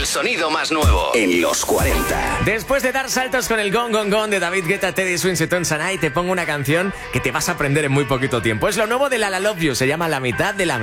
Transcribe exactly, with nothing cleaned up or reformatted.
sonido más nuevo en los cuarenta. Después de dar saltos con el Gone Gone Gone de David Guetta, Teddy Swims y Tom Sanai, te pongo una canción que te vas a aprender en muy poquito tiempo. Es lo nuevo de La La Love You, se llama La Mitad de la